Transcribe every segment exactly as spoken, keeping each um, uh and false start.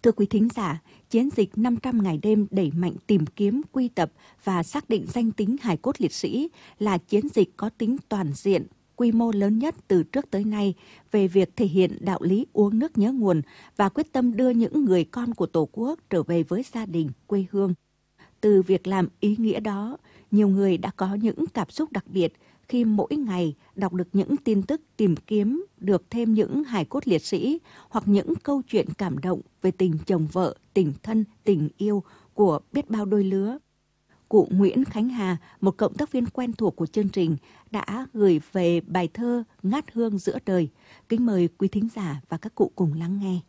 Thưa quý thính giả, chiến dịch năm trăm ngày đêm đẩy mạnh tìm kiếm, quy tập và xác định danh tính hài cốt liệt sĩ là chiến dịch có tính toàn diện, quy mô lớn nhất từ trước tới nay về việc thể hiện đạo lý uống nước nhớ nguồn và quyết tâm đưa những người con của Tổ quốc trở về với gia đình, quê hương. Từ việc làm ý nghĩa đó, nhiều người đã có những cảm xúc đặc biệt khi mỗi ngày đọc được những tin tức tìm kiếm được thêm những hài cốt liệt sĩ hoặc những câu chuyện cảm động về tình chồng vợ, tình thân, tình yêu của biết bao đôi lứa. Cụ Nguyễn Khánh Hà, một cộng tác viên quen thuộc của chương trình, đã gửi về bài thơ Ngát hương giữa đời. Kính mời quý thính giả và các cụ cùng lắng nghe.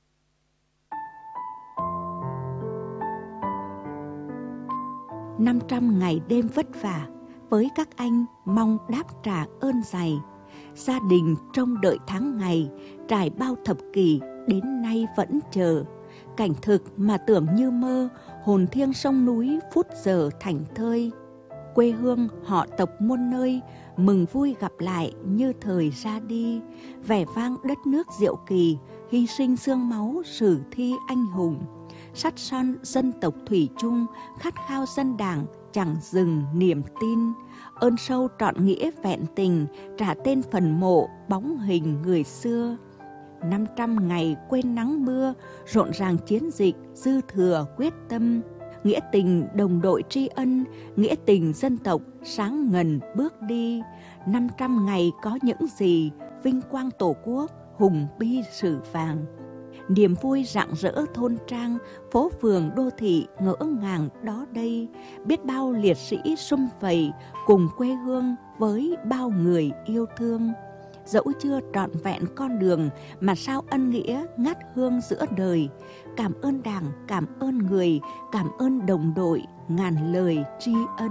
Năm trăm ngày đêm vất vả, với các anh mong đáp trả ơn dày. Gia đình trông đợi tháng ngày, trải bao thập kỷ, đến nay vẫn chờ. Cảnh thực mà tưởng như mơ, hồn thiêng sông núi phút giờ thành thơi. Quê hương họ tộc muôn nơi, mừng vui gặp lại như thời ra đi. Vẻ vang đất nước diệu kỳ, hy sinh xương máu sử thi anh hùng. Sắt son dân tộc thủy chung, khát khao dân đảng, chẳng dừng niềm tin. Ơn sâu trọn nghĩa vẹn tình, trả tên phần mộ, bóng hình người xưa. Năm trăm ngày quên nắng mưa, rộn ràng chiến dịch, dư thừa quyết tâm. Nghĩa tình đồng đội tri ân, nghĩa tình dân tộc sáng ngần bước đi. Năm trăm ngày có những gì, vinh quang Tổ quốc, hùng bi sử vàng. Niềm vui rạng rỡ thôn trang, phố phường đô thị ngỡ ngàng đó đây. Biết bao liệt sĩ sum vầy cùng quê hương với bao người yêu thương. Dẫu chưa trọn vẹn con đường mà sao ân nghĩa ngát hương giữa đời. Cảm ơn Đảng, cảm ơn người, cảm ơn đồng đội, ngàn lời tri ân.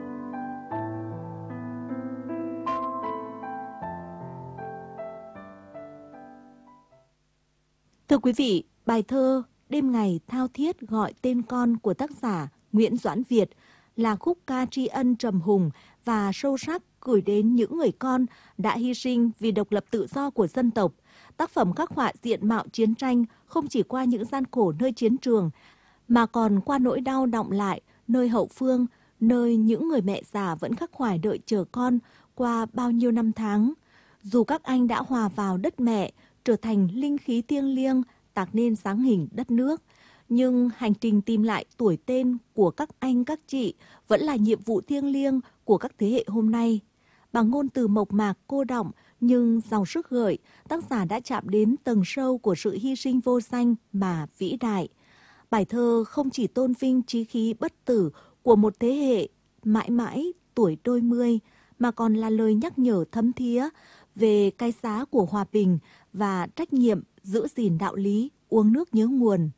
Thưa quý vị, bài thơ Đêm ngày thao thiết gọi tên con của tác giả Nguyễn Doãn Việt là khúc ca tri ân trầm hùng và sâu sắc gửi đến những người con đã hy sinh vì độc lập tự do của dân tộc. Tác phẩm khắc họa diện mạo chiến tranh không chỉ qua những gian khổ nơi chiến trường, mà còn qua nỗi đau đọng lại nơi hậu phương, nơi những người mẹ già vẫn khắc khoải đợi chờ con qua bao nhiêu năm tháng. Dù các anh đã hòa vào đất mẹ, trở thành linh khí thiêng liêng, tạc nên dáng hình đất nước, nhưng hành trình tìm lại tuổi tên của các anh các chị vẫn là nhiệm vụ thiêng liêng của các thế hệ hôm nay. Bằng ngôn từ mộc mạc cô đọng nhưng giàu sức gợi, tác giả đã chạm đến tầng sâu của sự hy sinh vô danh mà vĩ đại. Bài thơ không chỉ tôn vinh chí khí bất tử của một thế hệ mãi mãi tuổi đôi mươi, mà còn là lời nhắc nhở thấm thía về cái giá của hòa bình và trách nhiệm giữ gìn đạo lý uống nước nhớ nguồn.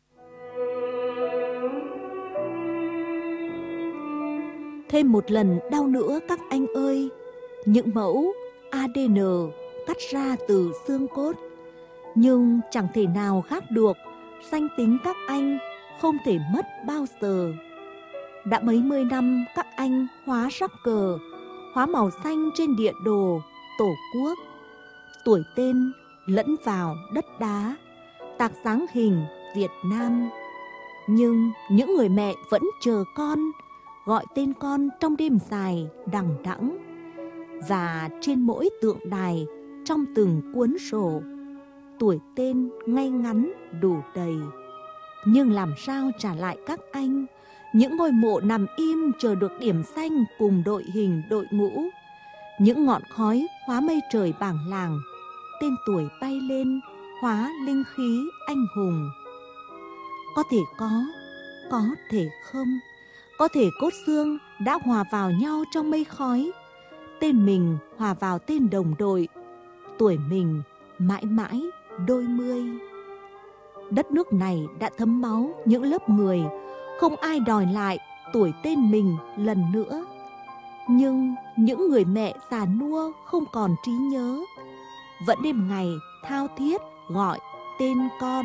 Thêm một lần đau nữa các anh ơi, những mẫu a đê en cắt ra từ xương cốt, nhưng chẳng thể nào khác được, danh tính các anh không thể mất bao giờ. Đã mấy mươi năm các anh hóa sắc cờ, hóa màu xanh trên địa đồ Tổ quốc. Tuổi tên lẫn vào đất đá, tạc dáng hình Việt Nam. Nhưng những người mẹ vẫn chờ con, gọi tên con trong đêm dài đằng đẵng. Và trên mỗi tượng đài, trong từng cuốn sổ, tuổi tên ngay ngắn đủ đầy. Nhưng làm sao trả lại các anh những ngôi mộ nằm im chờ được điểm xanh cùng đội hình đội ngũ, những ngọn khói hóa mây trời bảng làng, tên tuổi bay lên hóa linh khí anh hùng. Có thể có, có thể không, có thể cốt xương đã hòa vào nhau trong mây khói, tên mình hòa vào tên đồng đội, tuổi mình mãi mãi đôi mươi. Đất nước này đã thấm máu những lớp người, không ai đòi lại tuổi tên mình lần nữa. Nhưng những người mẹ già nua không còn trí nhớ, vẫn đêm ngày thao thiết gọi tên con.